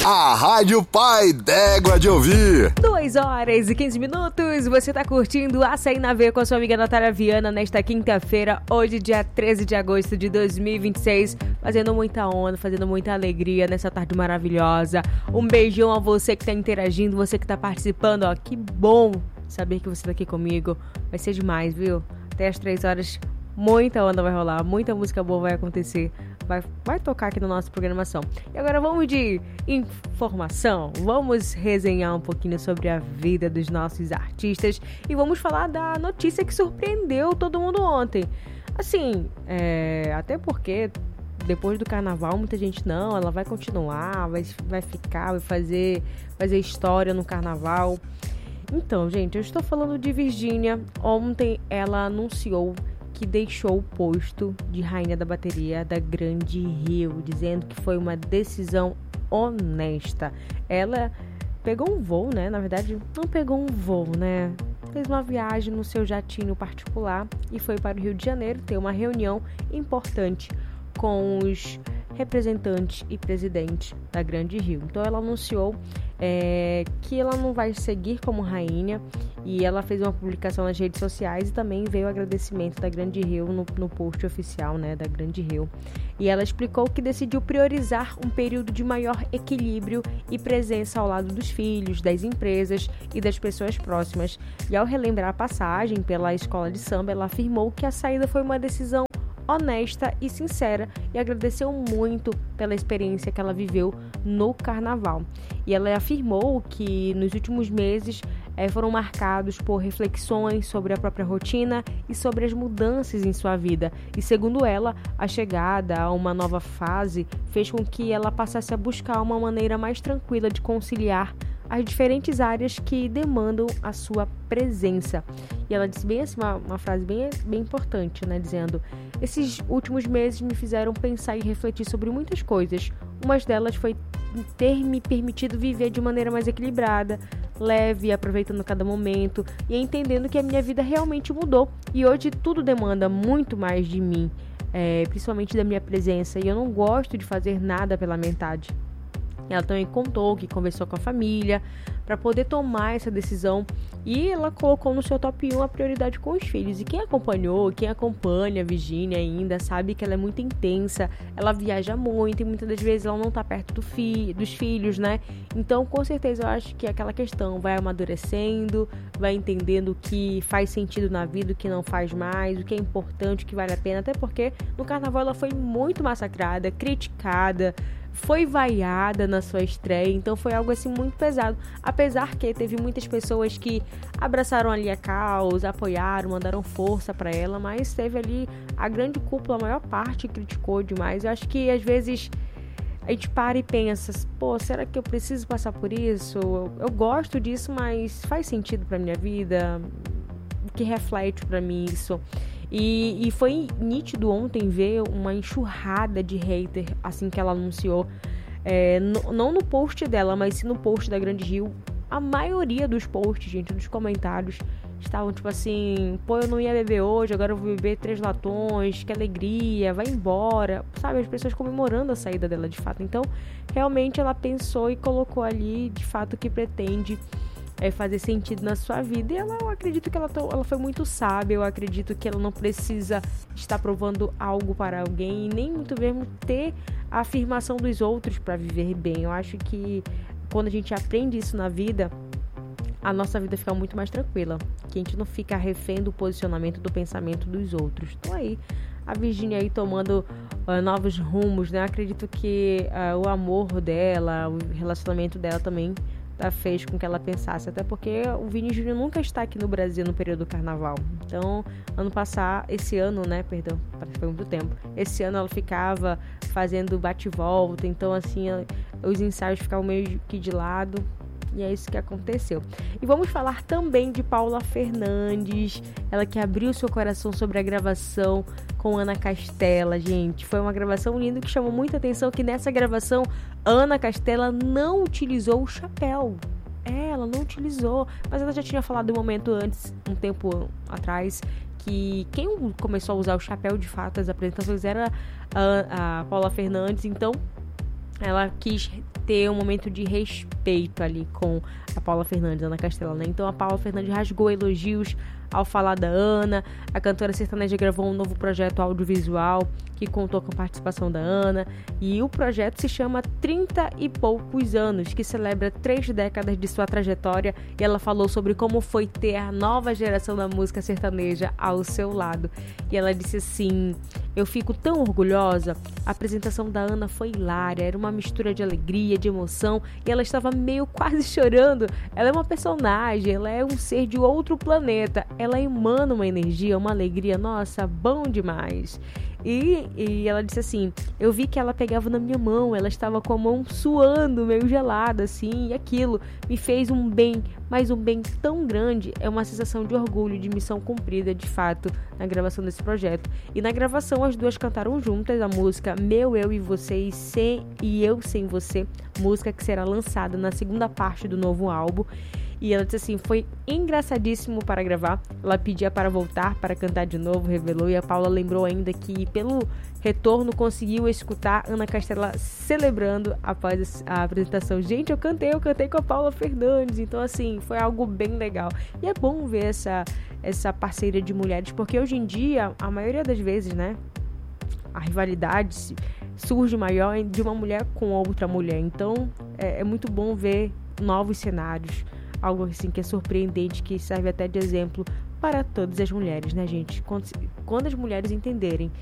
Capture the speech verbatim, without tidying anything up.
A Rádio Pai d'Égua de Ouvir. duas horas e quinze minutos. Você tá curtindo Açaí na Veia com a sua amiga Natália Viana nesta quinta-feira, hoje dia treze de agosto de dois mil e vinte e seis. Fazendo muita onda, fazendo muita alegria nessa tarde maravilhosa. Um beijão a você que tá interagindo, você que tá participando. Ó, que bom saber que você tá aqui comigo. Vai ser demais, viu? Até as três horas, muita onda vai rolar, muita música boa vai acontecer. Vai, vai tocar aqui na nossa programação. E agora vamos de informação. Vamos resenhar um pouquinho sobre a vida dos nossos artistas. E vamos falar da notícia que surpreendeu todo mundo ontem. Assim, é, até porque depois do carnaval muita gente não, ela vai continuar, vai, vai ficar, vai fazer, fazer história no carnaval. Então, gente, eu estou falando de Virgínia. Ontem ela anunciou que deixou o posto de rainha da bateria da Grande Rio, dizendo que foi uma decisão honesta. Ela pegou um voo, né? Na verdade, não pegou um voo, né? Fez uma viagem no seu jatinho particular e foi para o Rio de Janeiro ter uma reunião importante com os representantes e presidentes da Grande Rio. Então ela anunciou é, que ela não vai seguir como rainha, e ela fez uma publicação nas redes sociais e também veio o agradecimento da Grande Rio no, no post oficial, né, da Grande Rio. E ela explicou que decidiu priorizar um período de maior equilíbrio e presença ao lado dos filhos, das empresas e das pessoas próximas. E ao relembrar a passagem pela escola de samba, ela afirmou que a saída foi uma decisão honesta e sincera e agradeceu muito pela experiência que ela viveu no carnaval. E ela afirmou que nos últimos meses eh, foram marcados por reflexões sobre a própria rotina e sobre as mudanças em sua vida. E segundo ela, a chegada a uma nova fase fez com que ela passasse a buscar uma maneira mais tranquila de conciliar as diferentes áreas que demandam a sua presença. E ela disse bem assim, uma, uma frase bem, bem importante, né? Dizendo: esses últimos meses me fizeram pensar e refletir sobre muitas coisas. Uma delas foi ter me permitido viver de maneira mais equilibrada, leve, aproveitando cada momento e entendendo que a minha vida realmente mudou. E hoje tudo demanda muito mais de mim, é, principalmente da minha presença. E eu não gosto de fazer nada pela metade. Ela também contou que conversou com a família para poder tomar essa decisão, e ela colocou no seu top um a prioridade com os filhos. E quem acompanhou, quem acompanha a Virgínia ainda, sabe que ela é muito intensa, ela viaja muito e muitas das vezes ela não tá perto do fi- dos filhos, né? Então, com certeza, eu acho que aquela questão vai amadurecendo, vai entendendo o que faz sentido na vida, o que não faz mais, o que é importante, o que vale a pena. Até porque no carnaval ela foi muito massacrada, criticada, foi vaiada na sua estreia, então foi algo assim muito pesado, apesar que teve muitas pessoas que abraçaram ali a causa, apoiaram, mandaram força pra ela, mas teve ali a grande cúpula, a maior parte criticou demais. Eu acho que às vezes a gente para e pensa, pô, será que eu preciso passar por isso? Eu, eu gosto disso, mas faz sentido pra minha vida? O que reflete pra mim isso? E, e foi nítido ontem ver uma enxurrada de hater assim que ela anunciou, é, no, não no post dela, mas sim no post da Grande Rio. A maioria dos posts, gente, dos comentários estavam tipo assim: pô, eu não ia beber hoje, agora eu vou beber três latões, que alegria, vai embora, sabe? As pessoas comemorando a saída dela de fato. Então, realmente ela pensou e colocou ali de fato o que pretende É fazer sentido na sua vida. E ela, eu acredito que ela, ela foi muito sábia. Eu acredito que ela não precisa estar provando algo para alguém, e nem muito mesmo ter a afirmação dos outros para viver bem. Eu acho que quando a gente aprende isso na vida, a nossa vida fica muito mais tranquila, que a gente não fica refém do posicionamento, do pensamento dos outros. Então aí, a Virgínia aí tomando uh, novos rumos, né? Eu acredito que uh, o amor dela, o relacionamento dela também fez com que ela pensasse, até porque o Vini Júnior nunca está aqui no Brasil no período do carnaval. Então, ano passado, esse ano, né, perdão, parece que foi muito tempo, esse ano ela ficava fazendo bate-volta, então assim, os ensaios ficavam meio que de lado, e é isso que aconteceu. E vamos falar também de Paula Fernandes, ela que abriu seu coração sobre a gravação com Ana Castela, gente. Foi uma gravação linda que chamou muita atenção, que nessa gravação Ana Castela não utilizou o chapéu. É, ela não utilizou, mas ela já tinha falado um momento antes, um tempo atrás, que quem começou a usar o chapéu de fato nas apresentações era a, a Paula Fernandes. Então ela quis ter um momento de respeito ali com a Paula Fernandes, Ana Castela, né? Então a Paula Fernandes rasgou elogios ao falar da Ana. A cantora sertaneja gravou um novo projeto audiovisual que contou com a participação da Ana, e o projeto se chama trinta e poucos anos, que celebra três décadas de sua trajetória, e ela falou sobre como foi ter a nova geração da música sertaneja ao seu lado. E ela disse assim: eu fico tão orgulhosa, a apresentação da Ana foi hilária, era uma mistura de alegria, de emoção, e ela estava meio quase chorando. Ela é uma personagem, ela é um ser de outro planeta, ela emana uma energia, uma alegria, nossa, bom demais. E, e ela disse assim: eu vi que ela pegava na minha mão, ela estava com a mão suando, meio gelada assim, e aquilo me fez um bem, mas um bem tão grande. É uma sensação de orgulho, de missão cumprida, de fato, na gravação desse projeto. E na gravação as duas cantaram juntas a música Meu, Eu e Você e, Sem, e Eu Sem Você, música que será lançada na segunda parte do novo álbum. E ela disse assim: foi engraçadíssimo para gravar. Ela pedia para voltar, para cantar de novo, revelou. E a Paula lembrou ainda que, pelo retorno, conseguiu escutar Ana Castela celebrando após a apresentação. Gente, eu cantei, eu cantei com a Paula Fernandes. Então, assim, foi algo bem legal. E é bom ver essa, essa parceria de mulheres, porque hoje em dia, a maioria das vezes, né, a rivalidade surge maior de uma mulher com outra mulher. Então, é, é muito bom ver novos cenários. Algo assim que é surpreendente, que serve até de exemplo para todas as mulheres, né, gente? Quando, quando as mulheres entenderem